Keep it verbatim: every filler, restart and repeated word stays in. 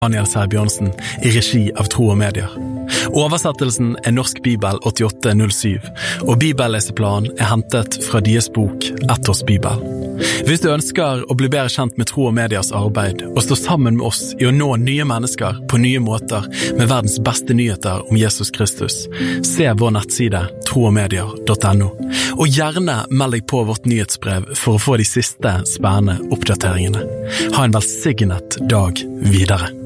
Daniel Sæbjørnsen i regi av Tro og Medier. Oversettelsen er Norsk Bibel åttiåtte null syv, og bibelleseplanen er hentet fra deres bok Ett års Bibel. Hvis du ønsker å bli bedre kjent med Tro og Medias arbeid, og stå sammen med oss i å nå nye mennesker på nye måter med verdens beste nyheter om Jesus Kristus, se vår nettside tro og medier punktum no, og gjerne meld deg på vårt nyhetsbrev for å få de siste spennende oppdateringene. Ha en velsignet dag videre.